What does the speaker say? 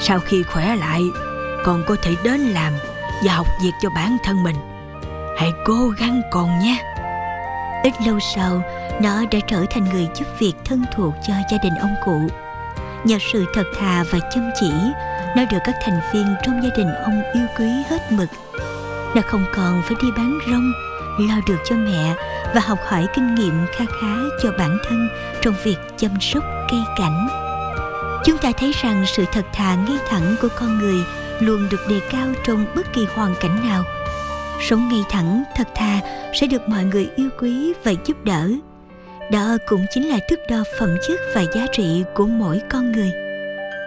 Sau khi khỏe lại, con có thể đến làm và học việc cho bản thân mình. Hãy cố gắng con nhé. Ít lâu sau, nó đã trở thành người giúp việc thân thuộc cho gia đình ông cụ. Nhờ sự thật thà và chăm chỉ, nó được các thành viên trong gia đình ông yêu quý hết mực. Nó không còn phải đi bán rong, lo được cho mẹ và học hỏi kinh nghiệm kha khá cho bản thân trong việc chăm sóc cây cảnh. Chúng ta thấy rằng sự thật thà ngay thẳng của con người luôn được đề cao trong bất kỳ hoàn cảnh nào. Sống ngay thẳng, thật thà sẽ được mọi người yêu quý và giúp đỡ. Đó cũng chính là thước đo phẩm chất và giá trị của mỗi con người.